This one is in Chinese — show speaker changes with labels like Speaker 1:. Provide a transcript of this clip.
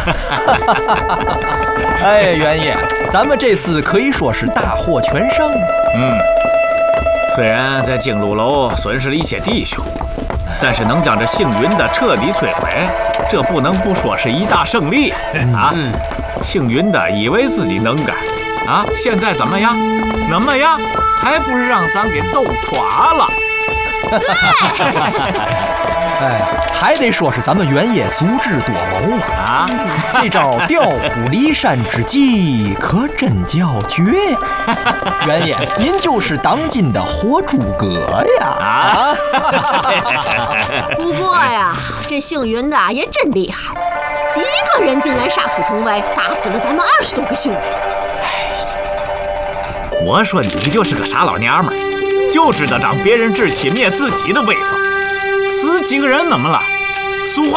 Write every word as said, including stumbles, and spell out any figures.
Speaker 1: 哎，袁爷，咱们这次可以说是大获全胜。
Speaker 2: 嗯，虽然在京鲁楼损失了一些弟兄，但是能将这幸云的彻底摧毁，这不能不说是一大胜利啊！嗯、幸云的以为自己能干啊，现在怎么样？怎么样？还不是让咱给斗垮了？
Speaker 1: 哎，还得说是咱们袁爷足智多谋啊！这招调虎离山之计可真叫绝呀！袁爷，您就是当今的活诸葛呀！啊！
Speaker 3: 不过呀，这幸云的也真厉害，一个人竟然杀出城外，打死了咱们二十多个兄弟。
Speaker 2: 我说你就是个傻老娘们儿，就知道长别人志气，灭自己的威风。死几个人怎么了？俗话